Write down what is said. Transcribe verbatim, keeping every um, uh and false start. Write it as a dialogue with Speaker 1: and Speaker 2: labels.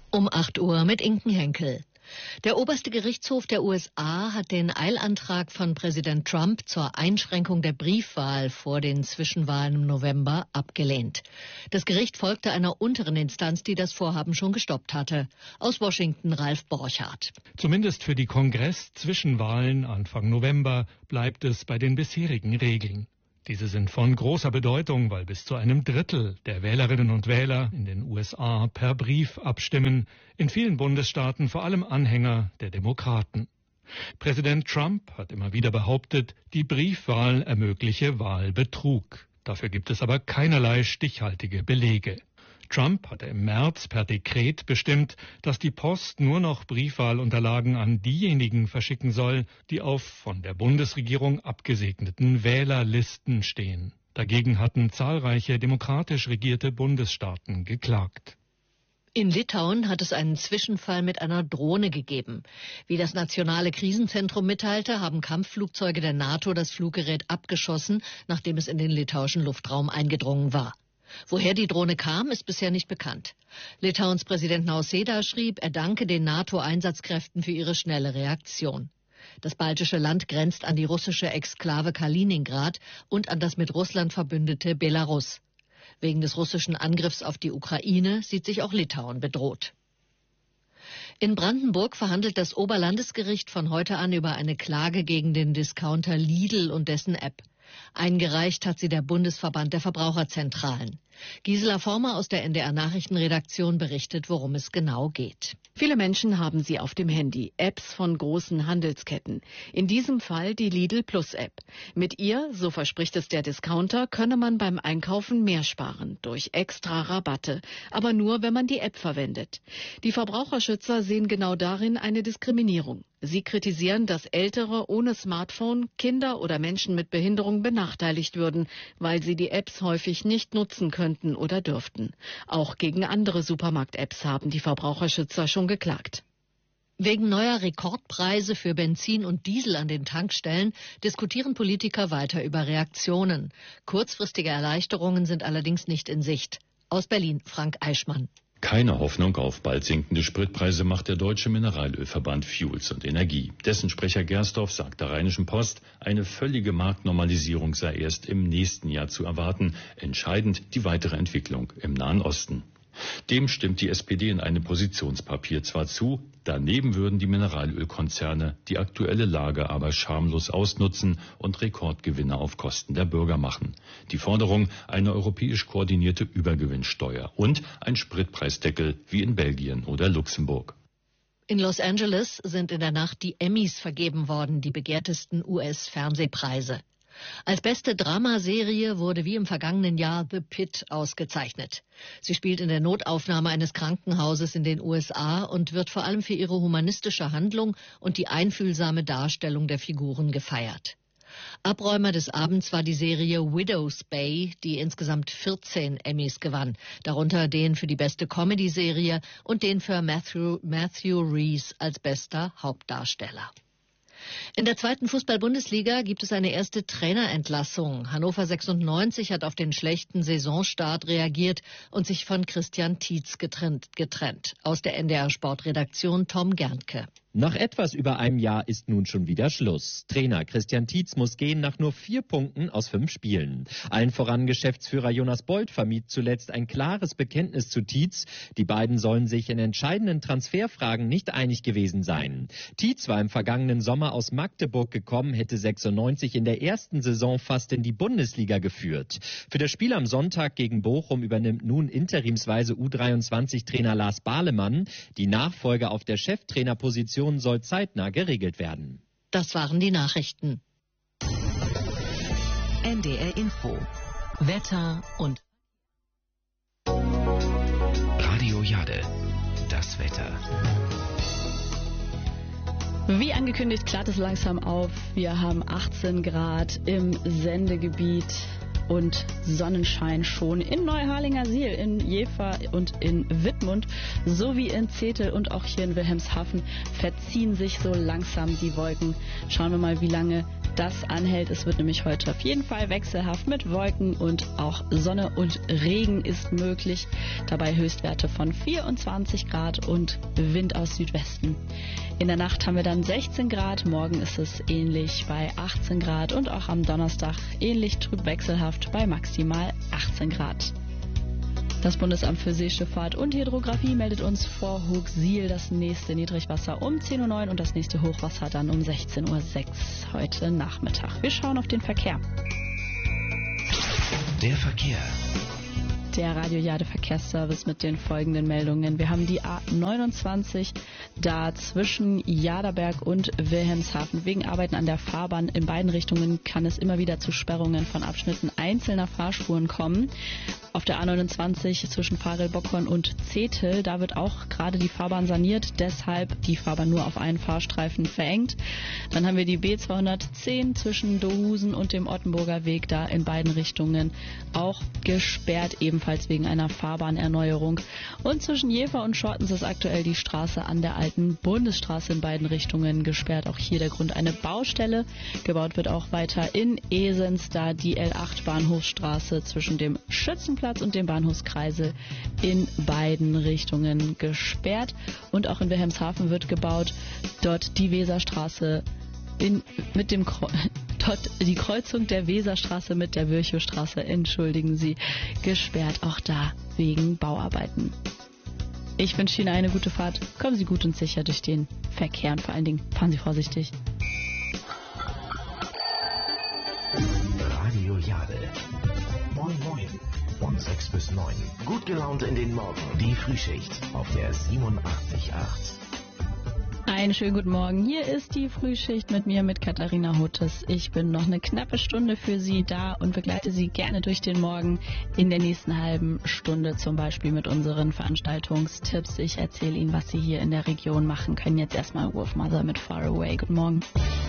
Speaker 1: Um acht Uhr mit Inken Henkel. Der oberste Gerichtshof der U S A hat den Eilantrag von Präsident Trump zur Einschränkung der Briefwahl vor den Zwischenwahlen im November abgelehnt. Das Gericht folgte einer unteren Instanz, die das Vorhaben schon gestoppt hatte. Aus Washington Ralf Borchardt.
Speaker 2: Zumindest für die Kongress-Zwischenwahlen Anfang November bleibt es bei den bisherigen Regeln. Diese sind von großer Bedeutung, weil bis zu einem Drittel der Wählerinnen und Wähler in den U S A per Brief abstimmen, in vielen Bundesstaaten vor allem Anhänger der Demokraten. Präsident Trump hat immer wieder behauptet, die Briefwahl ermögliche Wahlbetrug. Dafür gibt es aber keinerlei stichhaltige Belege. Trump hatte im März per Dekret bestimmt, dass die Post nur noch Briefwahlunterlagen an diejenigen verschicken soll, die auf von der Bundesregierung abgesegneten Wählerlisten stehen. Dagegen hatten zahlreiche demokratisch regierte Bundesstaaten geklagt.
Speaker 1: In Litauen hat es einen Zwischenfall mit einer Drohne gegeben. Wie das nationale Krisenzentrum mitteilte, haben Kampfflugzeuge der NATO das Fluggerät abgeschossen, nachdem es in den litauischen Luftraum eingedrungen war. Woher die Drohne kam, ist bisher nicht bekannt. Litauens Präsident Nausėda schrieb, er danke den NATO-Einsatzkräften für ihre schnelle Reaktion. Das baltische Land grenzt an die russische Exklave Kaliningrad und an das mit Russland verbündete Belarus. Wegen des russischen Angriffs auf die Ukraine sieht sich auch Litauen bedroht. In Brandenburg verhandelt das Oberlandesgericht von heute an über eine Klage gegen den Discounter Lidl und dessen App. Eingereicht hat sie der Bundesverband der Verbraucherzentralen. Gisela Former aus der N D R-Nachrichtenredaktion berichtet, worum es genau geht.
Speaker 3: Viele Menschen haben sie auf dem Handy, Apps von großen Handelsketten. In diesem Fall die Lidl Plus App. Mit ihr, so verspricht es der Discounter, könne man beim Einkaufen mehr sparen, durch extra Rabatte, aber nur, wenn man die App verwendet. Die Verbraucherschützer sehen genau darin eine Diskriminierung. Sie kritisieren, dass Ältere ohne Smartphone, Kinder oder Menschen mit Behinderung benachteiligt würden, weil sie die Apps häufig nicht nutzen könnten oder dürften. Auch gegen andere Supermarkt-Apps haben die Verbraucherschützer schon geklagt.
Speaker 1: Wegen neuer Rekordpreise für Benzin und Diesel an den Tankstellen diskutieren Politiker weiter über Reaktionen. Kurzfristige Erleichterungen sind allerdings nicht in Sicht. Aus Berlin, Frank Eichmann.
Speaker 4: Keine Hoffnung auf bald sinkende Spritpreise macht der Deutsche Mineralölverband Fuels und Energie. Dessen Sprecher Gersdorf sagt der Rheinischen Post, eine völlige Marktnormalisierung sei erst im nächsten Jahr zu erwarten. Entscheidend die weitere Entwicklung im Nahen Osten. Dem stimmt die S P D in einem Positionspapier zwar zu, daneben würden die Mineralölkonzerne die aktuelle Lage aber schamlos ausnutzen und Rekordgewinne auf Kosten der Bürger machen. Die Forderung, eine europäisch koordinierte Übergewinnsteuer und ein Spritpreisdeckel wie in Belgien oder Luxemburg.
Speaker 1: In Los Angeles sind in der Nacht die Emmys vergeben worden, die begehrtesten U S-Fernsehpreise. Als beste Dramaserie wurde wie im vergangenen Jahr The Pitt ausgezeichnet. Sie spielt in der Notaufnahme eines Krankenhauses in den U S A und wird vor allem für ihre humanistische Handlung und die einfühlsame Darstellung der Figuren gefeiert. Abräumer des Abends war die Serie Widow's Bay, die insgesamt vierzehn Emmys gewann, darunter den für die beste Comedy-Serie und den für Matthew, Matthew Rhys als bester Hauptdarsteller. In der zweiten Fußball-Bundesliga gibt es eine erste Trainerentlassung. Hannover sechsundneunzig hat auf den schlechten Saisonstart reagiert und sich von Christian Tietz getrennt. getrennt. Aus der N D R-Sportredaktion Tom Gerntke.
Speaker 5: Nach etwas über einem Jahr ist nun schon wieder Schluss. Trainer Christian Tietz muss gehen nach nur vier Punkten aus fünf Spielen. Allen voran Geschäftsführer Jonas Bold vermied zuletzt ein klares Bekenntnis zu Tietz. Die beiden sollen sich in entscheidenden Transferfragen nicht einig gewesen sein. Tietz war im vergangenen Sommer aus Magdeburg gekommen, hätte sechsundneunzig in der ersten Saison fast in die Bundesliga geführt. Für das Spiel am Sonntag gegen Bochum übernimmt nun interimsweise U dreiundzwanzig-Trainer Lars Bahlemann. Die Nachfolge auf der Cheftrainerposition soll zeitnah geregelt werden.
Speaker 1: Das waren die Nachrichten.
Speaker 6: N D R Info. Wetter und
Speaker 7: Radio Jade. Das Wetter.
Speaker 8: Wie angekündigt, klart es langsam auf. Wir haben achtzehn Grad im Sendegebiet und Sonnenschein schon in Neuharlingersiel, in Jever und in Wittmund sowie in Zetel und auch hier in Wilhelmshaven verziehen sich so langsam die Wolken. Schauen wir mal, wie lange das anhält. Es wird nämlich heute auf jeden Fall wechselhaft mit Wolken und auch Sonne und Regen ist möglich. Dabei Höchstwerte von vierundzwanzig Grad und Wind aus Südwesten. In der Nacht haben wir dann sechzehn Grad, morgen ist es ähnlich bei achtzehn Grad und auch am Donnerstag ähnlich trüb wechselhaft bei maximal achtzehn Grad. Das Bundesamt für Seeschifffahrt und Hydrographie meldet uns vor Hooksiel das nächste Niedrigwasser um zehn Uhr neun und das nächste Hochwasser dann um sechzehn Uhr sechs heute Nachmittag. Wir schauen auf den Verkehr.
Speaker 7: Der Verkehr.
Speaker 8: Der Radio Jade Verkehrsservice mit den folgenden Meldungen. Wir haben die A neunundzwanzig da zwischen Jaderberg und Wilhelmshaven. Wegen Arbeiten an der Fahrbahn in beiden Richtungen kann es immer wieder zu Sperrungen von Abschnitten einzelner Fahrspuren kommen. Auf der A neunundzwanzig zwischen Farel-Bockhorn und Zetel, da wird auch gerade die Fahrbahn saniert, deshalb die Fahrbahn nur auf einen Fahrstreifen verengt. Dann haben wir die B zweihundertzehn zwischen Dohusen und dem Ottenburger Weg, da in beiden Richtungen auch gesperrt, ebenfalls wegen einer Fahrbahnerneuerung. Und zwischen Jever und Schortens ist aktuell die Straße an der alten Bundesstraße in beiden Richtungen gesperrt. Auch hier der Grund eine Baustelle. Gebaut wird auch weiter in Esens, da die L acht Bahnhofsstraße zwischen dem Schützenplatz und dem Bahnhofskreisel in beiden Richtungen gesperrt. Und auch in Wilhelmshaven wird gebaut. Dort die Weserstraße in, mit dem Kre- dort die Kreuzung der Weserstraße mit der Virchowstraße, entschuldigen Sie, gesperrt. Auch da wegen Bauarbeiten. Ich wünsche Ihnen eine gute Fahrt. Kommen Sie gut und sicher durch den Verkehr und vor allen Dingen fahren Sie vorsichtig.
Speaker 7: Radio Jade. Moin Moin. Von sechs bis neun. Gut gelaunt in den Morgen. Die Frühschicht auf der siebenundachtzig Komma acht.
Speaker 8: Einen schönen guten Morgen. Hier ist die Frühschicht mit mir, mit Katharina Huttes. Ich bin noch eine knappe Stunde für Sie da und begleite Sie gerne durch den Morgen in der nächsten halben Stunde, zum Beispiel mit unseren Veranstaltungstipps. Ich erzähle Ihnen, was Sie hier in der Region machen können. Jetzt erstmal Wolf Mother mit Far Away. Guten Morgen.